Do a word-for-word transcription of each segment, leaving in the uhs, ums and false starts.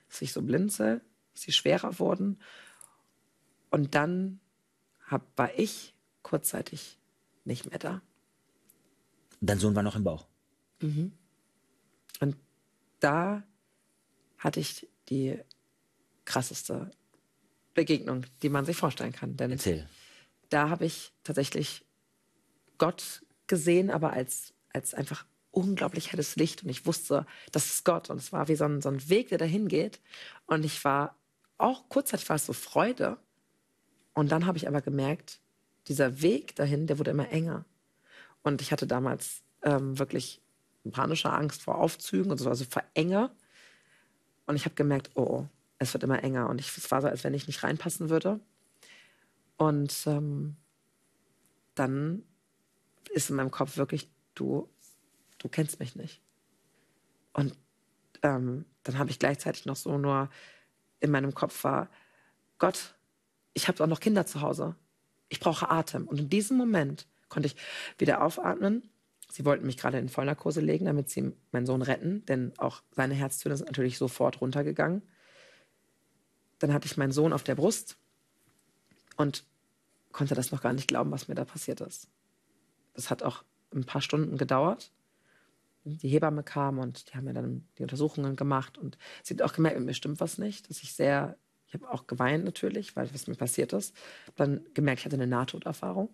dass ich so blinzel, dass sie schwerer wurden. Und dann hab, war ich kurzzeitig nicht mehr da. Dein Sohn war noch im Bauch? Mhm. Und da hatte ich die krasseste Begegnung, die man sich vorstellen kann. Denn Erzähl. da habe ich tatsächlich Gott gesehen, aber als, als einfach unglaublich helles Licht. Und ich wusste, das ist Gott. Und es war wie so ein, so ein Weg, der dahin geht. Und ich war auch kurzzeitig war es so Freude. Und dann habe ich aber gemerkt, dieser Weg dahin, der wurde immer enger. Und ich hatte damals ähm, wirklich panische Angst vor Aufzügen und so, also vor Enge. Und ich habe gemerkt, oh, oh, es wird immer enger. Und ich, es war so, als wenn ich nicht reinpassen würde. Und ähm, dann ist in meinem Kopf wirklich, du, du kennst mich nicht. Und ähm, dann habe ich gleichzeitig noch so nur in meinem Kopf war, Gott, ich habe auch noch Kinder zu Hause. Ich brauche Atem. Und in diesem Moment konnte ich wieder aufatmen. Sie wollten mich gerade in Vollnarkose legen, damit sie meinen Sohn retten, denn auch seine Herztöne sind natürlich sofort runtergegangen. Dann hatte ich meinen Sohn auf der Brust und konnte das noch gar nicht glauben, was mir da passiert ist. Das hat auch ein paar Stunden gedauert. Die Hebamme kam und die haben mir dann die Untersuchungen gemacht und sie hat auch gemerkt, mit mir stimmt was nicht, dass ich sehr, ich habe auch geweint natürlich, weil was mir passiert ist. Dann gemerkt, ich hatte eine Nahtoderfahrung.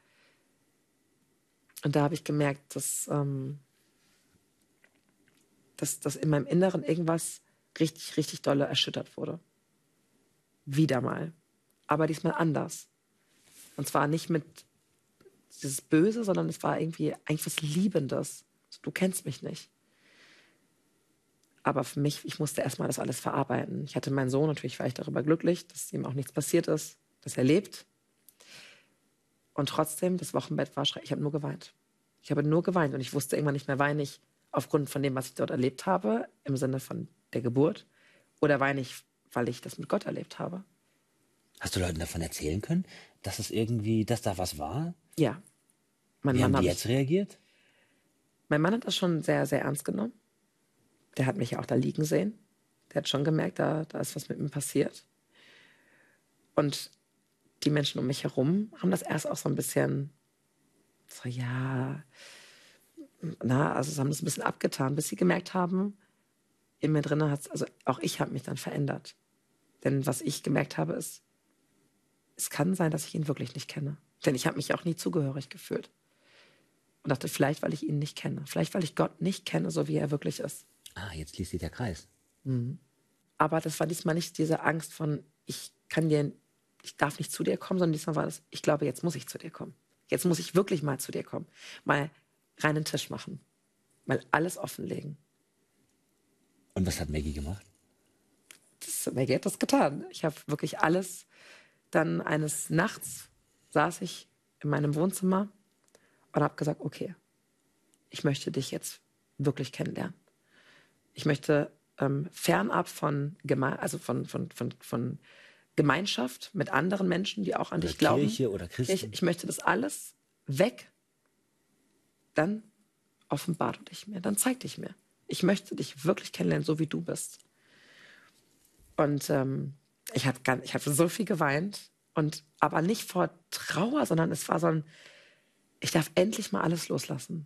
Und da habe ich gemerkt, dass, ähm, dass, dass in meinem Inneren irgendwas richtig, richtig dolle erschüttert wurde. Wieder mal. Aber diesmal anders. Und zwar nicht mit dieses Böse, sondern es war irgendwie eigentlich was Liebendes. Du kennst mich nicht. Aber für mich, ich musste erstmal das alles verarbeiten. Ich hatte meinen Sohn, natürlich war ich darüber glücklich, dass ihm auch nichts passiert ist, dass er lebt. Und trotzdem, das Wochenbett war schrecklich. Ich habe nur geweint. Ich habe nur geweint und ich wusste irgendwann nicht mehr, weine ich aufgrund von dem, was ich dort erlebt habe, im Sinne von der Geburt, oder weine ich, weil ich das mit Gott erlebt habe. Hast du Leuten davon erzählen können, dass es irgendwie, dass da was war? Ja. Mein Wie Mann haben die hab jetzt ich, reagiert? mein Mann hat das schon sehr, sehr ernst genommen. Der hat mich ja auch da liegen sehen. Der hat schon gemerkt, da, da ist was mit mir passiert. Und die Menschen um mich herum haben das erst auch so ein bisschen, so ja, na, also sie haben das ein bisschen abgetan, bis sie gemerkt haben, in mir drin hat es, also auch ich habe mich dann verändert. Denn was ich gemerkt habe, ist, es kann sein, dass ich ihn wirklich nicht kenne. Denn ich habe mich auch nie zugehörig gefühlt. Und dachte, vielleicht, weil ich ihn nicht kenne. Vielleicht, weil ich Gott nicht kenne, so wie er wirklich ist. Ah, jetzt schließt sich der Kreis. Mhm. Aber das war diesmal nicht diese Angst von, ich kann dir, ich darf nicht zu dir kommen, sondern diesmal war das, ich glaube, jetzt muss ich zu dir kommen. Jetzt muss ich wirklich mal zu dir kommen. Mal reinen Tisch machen. Mal alles offenlegen. Und was hat Maggie gemacht? Das, Maggie hat das getan. Ich habe wirklich alles. Dann eines Nachts saß ich in meinem Wohnzimmer und habe gesagt, okay, ich möchte dich jetzt wirklich kennenlernen. Ich möchte ähm, fernab von, Geme also von, von, von, von Gemeinschaft mit anderen Menschen, die auch an Oder dich glauben. Kirche oder Christen? Ich, ich möchte das alles weg. Dann offenbar du dich mir, dann zeig dich mir. Ich möchte dich wirklich kennenlernen, so wie du bist. Und ähm, ich habe ich hab so viel geweint. Und, aber nicht vor Trauer, sondern es war so ein, ich darf endlich mal alles loslassen.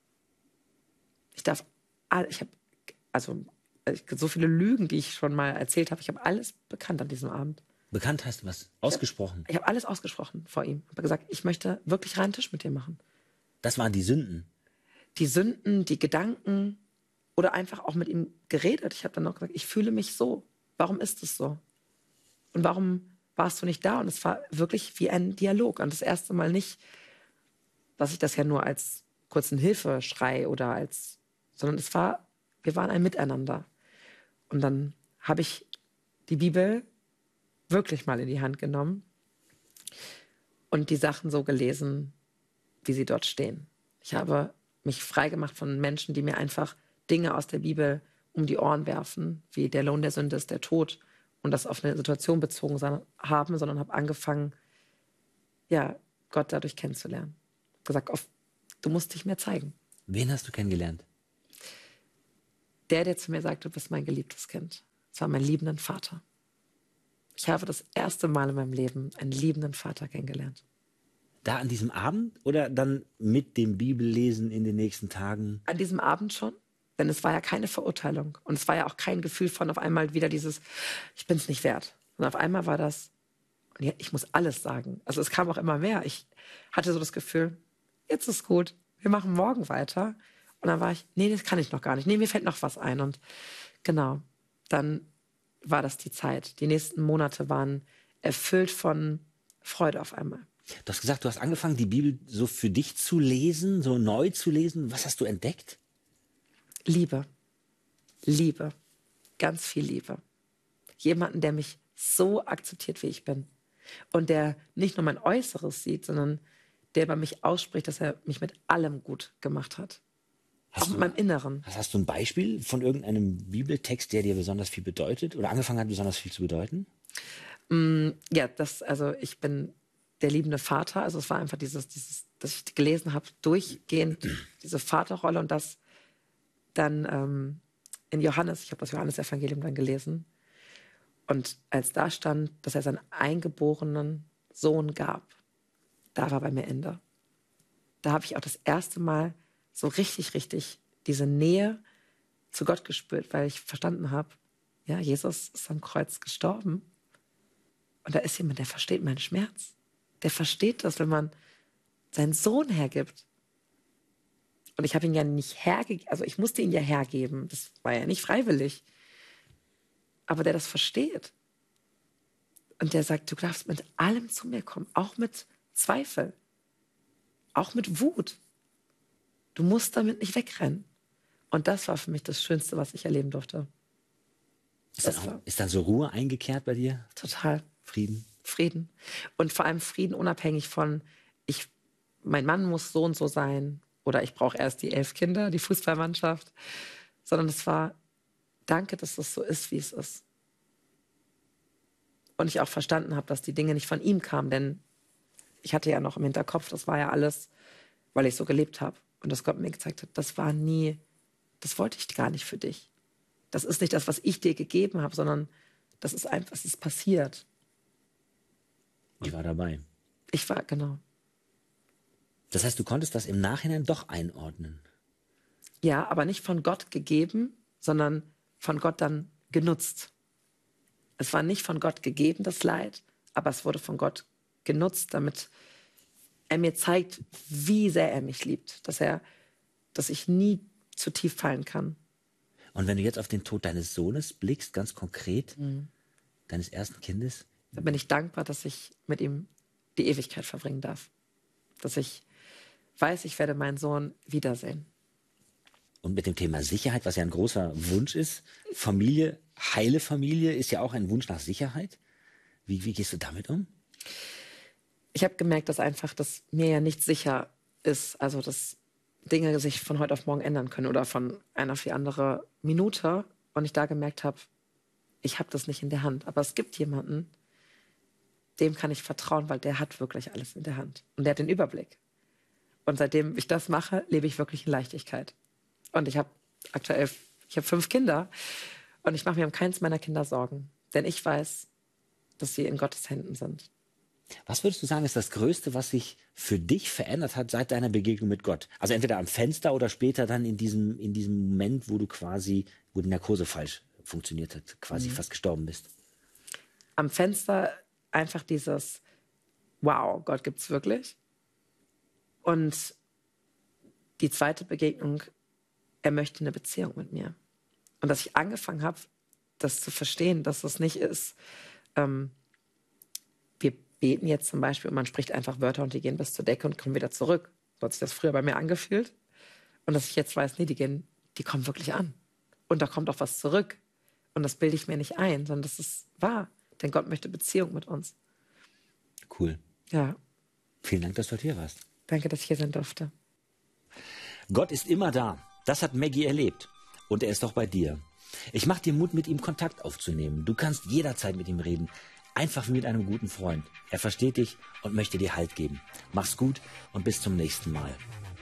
Ich darf, ich habe, also so viele Lügen, die ich schon mal erzählt habe, ich habe alles bekannt an diesem Abend. Bekannt heißt was? Ausgesprochen? Ich habe hab alles ausgesprochen vor ihm. Ich habe gesagt, ich möchte wirklich reinen Tisch mit dir machen. Das waren die Sünden? Die Sünden, die Gedanken oder einfach auch mit ihm geredet. Ich habe dann noch gesagt, ich fühle mich so. Warum ist es so? Und warum warst du nicht da? Und es war wirklich wie ein Dialog. Und das erste Mal nicht, dass ich das ja nur als kurzen Hilfeschrei oder als, sondern es war, wir waren ein Miteinander. Und dann habe ich die Bibel wirklich mal in die Hand genommen und die Sachen so gelesen, wie sie dort stehen. Ich habe mich freigemacht von Menschen, die mir einfach Dinge aus der Bibel um die Ohren werfen, wie der Lohn der Sünde ist der Tod und das auf eine Situation bezogen sein, haben, sondern habe angefangen, ja, Gott dadurch kennenzulernen. Gesagt, auf, du musst dich mir zeigen. Wen hast du kennengelernt? Der, der zu mir sagte, du bist mein geliebtes Kind. Das Es war mein liebenden Vater. Ich habe das erste Mal in meinem Leben einen liebenden Vater kennengelernt. Da an diesem Abend oder dann mit dem Bibellesen in den nächsten Tagen? An diesem Abend schon, denn es war ja keine Verurteilung. Und es war ja auch kein Gefühl von auf einmal wieder dieses, ich bin es nicht wert. Und auf einmal war das, und ja, ich muss alles sagen. Also es kam auch immer mehr. Ich hatte so das Gefühl, jetzt ist gut, wir machen morgen weiter. Und dann war ich, nee, das kann ich noch gar nicht. Nee, mir fällt noch was ein. Und genau, dann war das die Zeit. Die nächsten Monate waren erfüllt von Freude auf einmal. Du hast gesagt, du hast angefangen, die Bibel so für dich zu lesen, so neu zu lesen. Was hast du entdeckt? Liebe. Liebe. Ganz viel Liebe. Jemanden, der mich so akzeptiert, wie ich bin. Und der nicht nur mein Äußeres sieht, sondern der über mich ausspricht, dass er mich mit allem gut gemacht hat. Hast Auch mit du, meinem Inneren. hast, hast du ein Beispiel von irgendeinem Bibeltext, der dir besonders viel bedeutet oder angefangen hat, besonders viel zu bedeuten? Mm, ja, das, also ich bin der liebende Vater. Also es war einfach dieses, dieses, dass ich gelesen habe, durchgehend diese Vaterrolle und das dann ähm, in Johannes, ich habe das Johannesevangelium dann gelesen. Und als da stand, dass er seinen eingeborenen Sohn gab, da war bei mir Ende. Da habe ich auch das erste Mal so richtig, richtig diese Nähe zu Gott gespürt, weil ich verstanden habe, ja, Jesus ist am Kreuz gestorben. Und da ist jemand, der versteht meinen Schmerz. Der versteht das, wenn man seinen Sohn hergibt. Und ich habe ihn ja nicht hergegeben, also ich musste ihn ja hergeben. Das war ja nicht freiwillig. Aber der das versteht. Und der sagt, du darfst mit allem zu mir kommen, auch mit Zweifel, auch mit Wut. Du musst damit nicht wegrennen. Und das war für mich das Schönste, was ich erleben durfte. Ist dann, auch, ist dann so Ruhe eingekehrt bei dir? Total. Frieden? Frieden. Und vor allem Frieden unabhängig von, ich, mein Mann muss so und so sein oder ich brauche erst die elf Kinder, die Fußballmannschaft. Sondern es war, danke, dass es so ist, wie es ist. Und ich auch verstanden habe, dass die Dinge nicht von ihm kamen, denn ich hatte ja noch im Hinterkopf, das war ja alles, weil ich so gelebt habe. Und dass Gott mir gezeigt hat, das war nie, das wollte ich gar nicht für dich. Das ist nicht das, was ich dir gegeben habe, sondern das ist einfach, es ist passiert. Ich war dabei. Ich war, genau. Das heißt, du konntest das im Nachhinein doch einordnen. Ja, aber nicht von Gott gegeben, sondern von Gott dann genutzt. Es war nicht von Gott gegeben, das Leid, aber es wurde von Gott genutzt, damit er mir zeigt, wie sehr er mich liebt, dass er, dass ich nie zu tief fallen kann. Und wenn du jetzt auf den Tod deines Sohnes blickst, ganz konkret, mhm. deines ersten Kindes, da bin ich dankbar, dass ich mit ihm die Ewigkeit verbringen darf. Dass ich weiß, ich werde meinen Sohn wiedersehen. Und mit dem Thema Sicherheit, was ja ein großer Wunsch ist, Familie, heile Familie, ist ja auch ein Wunsch nach Sicherheit. Wie, wie gehst du damit um? Ich habe gemerkt, dass einfach, dass mir ja nicht sicher ist, also dass Dinge sich von heute auf morgen ändern können oder von einer auf die andere Minute. Und ich da gemerkt habe, ich habe das nicht in der Hand. Aber es gibt jemanden, dem kann ich vertrauen, weil der hat wirklich alles in der Hand. Und der hat den Überblick. Und seitdem ich das mache, lebe ich wirklich in Leichtigkeit. Und ich habe aktuell, ich habe fünf Kinder und ich mache mir um keins meiner Kinder Sorgen. Denn ich weiß, dass sie in Gottes Händen sind. Was würdest du sagen, ist das Größte, was sich für dich verändert hat seit deiner Begegnung mit Gott? Also entweder am Fenster oder später dann in diesem, in diesem Moment, wo du quasi, wo die Narkose falsch funktioniert hat, quasi mhm. fast gestorben bist. Am Fenster einfach dieses, wow, Gott gibt's wirklich. Und die zweite Begegnung, er möchte eine Beziehung mit mir. Und dass ich angefangen habe, das zu verstehen, dass das nicht ist, ähm, wir beten jetzt zum Beispiel und man spricht einfach Wörter und die gehen bis zur Decke und kommen wieder zurück. So hat sich das früher bei mir angefühlt. Und dass ich jetzt weiß, nee, die gehen, die kommen wirklich an. Und da kommt auch was zurück. Und das bilde ich mir nicht ein, sondern das ist wahr. Denn Gott möchte Beziehung mit uns. Cool. Ja. Vielen Dank, dass du heute hier warst. Danke, dass ich hier sein durfte. Gott ist immer da. Das hat Maggie erlebt. Und er ist auch bei dir. Ich mache dir Mut, mit ihm Kontakt aufzunehmen. Du kannst jederzeit mit ihm reden. Einfach wie mit einem guten Freund. Er versteht dich und möchte dir Halt geben. Mach's gut und bis zum nächsten Mal.